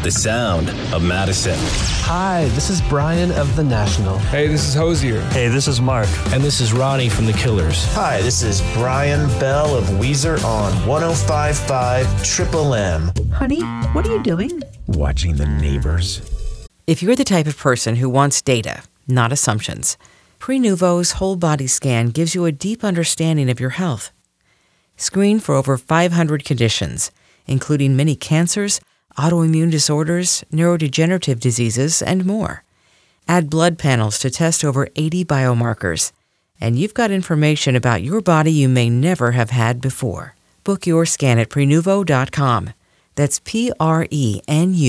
the sound of Madison. Hi, this is Brian of The National. Hey, this is Hosier. Hey, this is Mark. And this is Ronnie from The Killers. Hi, this is Brian Bell of Weezer on 105.5 Triple M. Honey, what are you doing? Watching The Neighbors. If you're the type of person who wants data, not assumptions, Prenuvo's whole body scan gives you a deep understanding of your health. Screen for over 500 conditions, including many cancers, autoimmune disorders, neurodegenerative diseases, and more. Add blood panels to test over 80 biomarkers, and you've got information about your body you may never have had before. Book your scan at Prenuvo.com. That's PRENU.